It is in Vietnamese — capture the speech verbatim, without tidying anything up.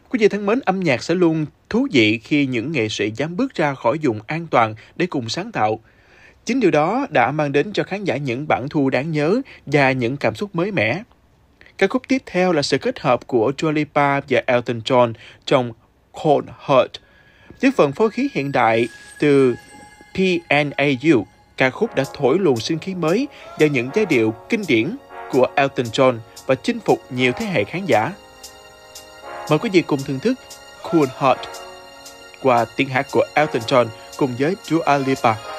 Quý vị thân mến, âm nhạc sẽ luôn thú vị khi những nghệ sĩ dám bước ra khỏi vùng an toàn để cùng sáng tạo. Chính điều đó đã mang đến cho khán giả những bản thu đáng nhớ và những cảm xúc mới mẻ. Ca khúc tiếp theo là sự kết hợp của Dua Lipa và Elton John trong Cold Heart. Với phần phối khí hiện đại từ pê and a u, ca khúc đã thổi luồng sinh khí mới và những giai điệu kinh điển của Elton John và chinh phục nhiều thế hệ khán giả. Mời quý vị cùng thưởng thức Cold Heart qua tiếng hát của Elton John cùng với Dua Lipa.